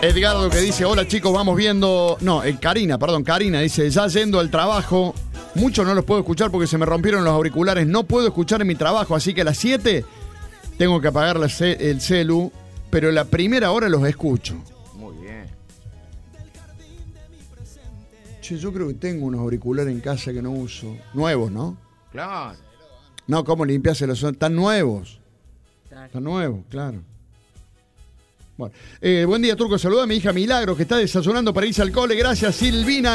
Edgardo que dice, hola chicos, vamos viendo... No, Karina dice, ya yendo al trabajo, muchos no los puedo escuchar porque se me rompieron los auriculares, no puedo escuchar en mi trabajo, así que a las 7 tengo que apagar el celu, pero la primera hora los escucho. Muy bien. Che, yo creo que tengo unos auriculares en casa que no uso. Nuevos, ¿no? Claro. No, ¿cómo limpiárselos? Están nuevos. Están nuevos, claro. Bueno, buen día, Turco. Saluda a mi hija Milagros, que está desayunando para irse al cole. Gracias, Silvina.